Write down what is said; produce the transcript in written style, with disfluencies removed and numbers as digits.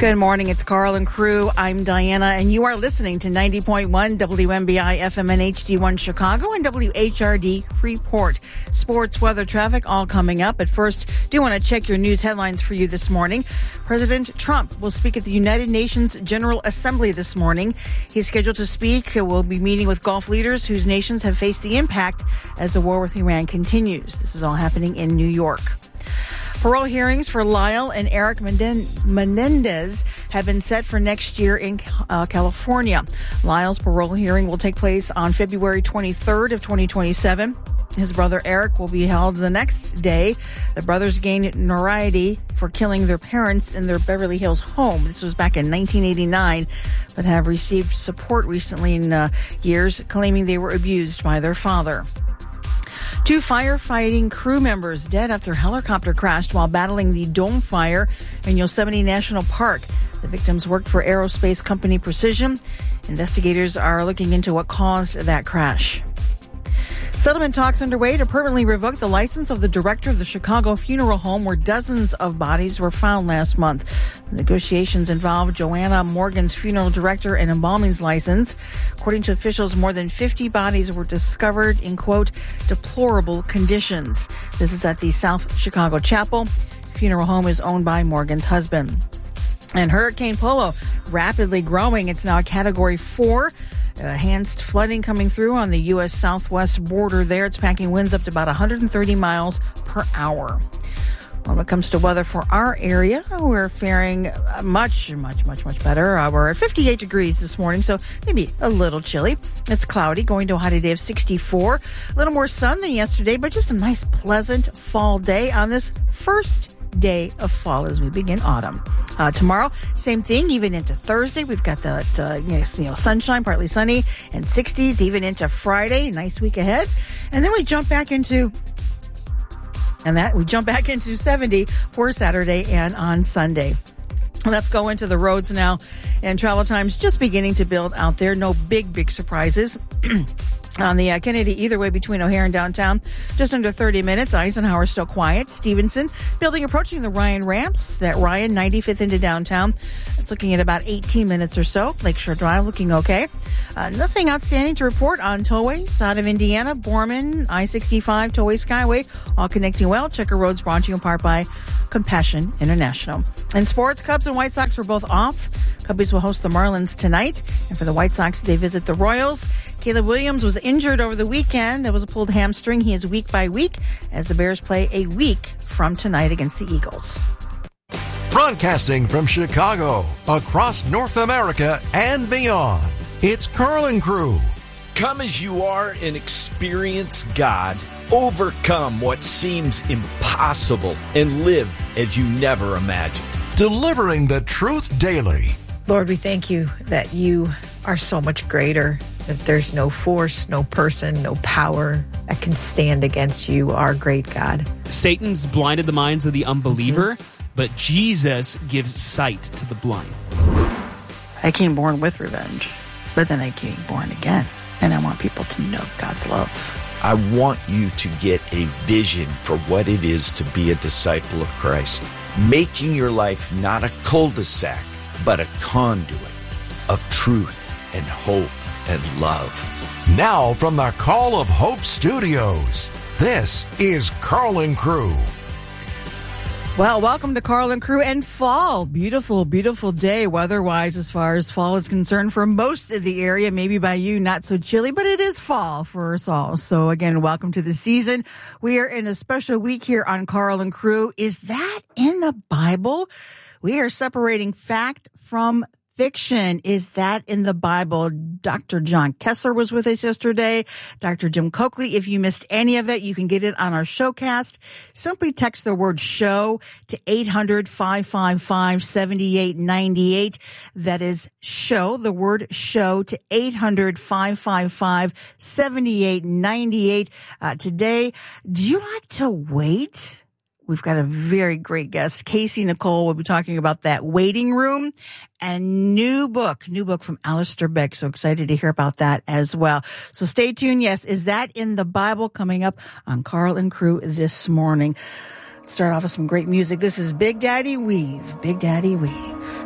Good morning. It's Carl and crew. I'm Diana, and you are listening to 90.1 WMBI FM and HD1 Chicago and WHRD Freeport. Sports, weather, traffic, all coming up. But first, do want to check your news headlines for you this morning. President Trump will speak at the United Nations General Assembly this morning. He's scheduled to speak. He will be meeting with Gulf leaders whose nations have faced the impact as the war with Iran continues. This is all happening in New York. Parole hearings for Lyle and Eric Menendez have been set for next year in California. Lyle's parole hearing will take place on February 23rd of 2027. His brother Eric will be held the next day. The brothers gained notoriety for killing their parents in their Beverly Hills home. This was back in 1989, but have received support recently in years, claiming they were abused by their father. 2 firefighting crew members dead after a helicopter crashed while battling the Dome Fire in Yosemite National Park. The victims worked for aerospace company Precision. Investigators are looking into what caused that crash. Settlement talks underway to permanently revoke the license of the director of the Chicago funeral home where dozens of bodies were found last month. The negotiations involved Joanna Morgan's funeral director and embalming's license. According to officials, more than 50 bodies were discovered in, quote, deplorable conditions. This is at the South Chicago Chapel. Funeral home is owned by Morgan's husband. And Hurricane Polo, rapidly growing. It's now a Category 4. Enhanced flooding coming through on the U.S. southwest border there. It's packing winds up to about 130 miles per hour. When it comes to weather for our area, we're faring much better. We're at 58 degrees this morning, so maybe a little chilly. It's cloudy, going to a high today of 64. A little more sun than yesterday, but just a nice, pleasant fall day on this first day of fall as we begin autumn. Tomorrow, same thing, even into Thursday. We've got the sunshine, partly sunny, and 60s, even into Friday. Nice week ahead. And then we jump back into 70 for Saturday and on Sunday. Let's go into the roads now. And travel times just beginning to build out there. No big surprises. On the Kennedy, either way between O'Hare and downtown, just under 30 minutes. Eisenhower still quiet. Stevenson building approaching the Ryan ramps. That Ryan 95th into downtown. It's looking at about 18 minutes or so. Lakeshore Drive looking okay. Nothing outstanding to report on tollways out of Indiana, Borman, I-65, Tollway Skyway, all connecting well. Checker Road's brought to you in part by Compassion International. In sports, Cubs and White Sox were both off. Cubbies will host the Marlins tonight. And for the White Sox, they visit the Royals. Caleb Williams was injured over the weekend. There was a pulled hamstring. He is week by week as the Bears play a week from tonight against the Eagles. Broadcasting from Chicago, across North America and beyond, it's Carl and Crew. Come as you are and experience God. Overcome what seems impossible and live as you never imagined. Delivering the truth daily. Lord, we thank you that you are so much greater, that there's no force, no person, no power that can stand against you, our great God. Satan's blinded the minds of the unbeliever, but Jesus gives sight to the blind. I came born with revenge, but then I came born again, and I want people to know God's love. I want you to get a vision for what it is to be a disciple of Christ, making your life not a cul-de-sac, but a conduit of truth and hope and love. Now from the Call of Hope Studios, this is Carl and Crew. Well, welcome to Carl and Crew and fall. Beautiful day weather-wise as far as fall is concerned for most of the area. Maybe by you, not so chilly, but it is fall for us all. So again, welcome to the season. We are in a special week here on Carl and Crew. Is that in the Bible? We are separating fact from fiction. Is that in the Bible? Dr. John Kessler was with us yesterday. Dr. Jim Coakley. If you missed any of it, you can get it on our showcast. Simply text the word show to 800-555-7898. That is show, the word show, to 800-555-7898. Today, do you like to wait? We've got a very great guest. Casey Nicole will be talking about that waiting room and new book from Alistair Begg. So excited to hear about that as well. So stay tuned. Yes, is that in the Bible? Coming up on Carl and Crew this morning. Let's start off with some great music. This is Big Daddy Weave. Big Daddy Weave.